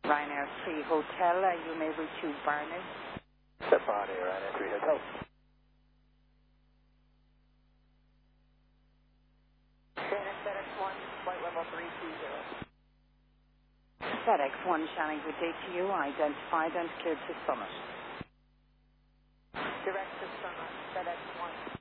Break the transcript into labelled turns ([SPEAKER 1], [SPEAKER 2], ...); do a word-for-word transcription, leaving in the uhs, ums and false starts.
[SPEAKER 1] Ryanair three Hotel, uh, you may reach you Barney.
[SPEAKER 2] Step Barney, Ryanair three Hotel.
[SPEAKER 3] FedEx one, flight level three two zero.
[SPEAKER 1] FedEx one, Shannon, good day to you. Identified and cleared to Summit.
[SPEAKER 3] Direct to Summit, FedEx one.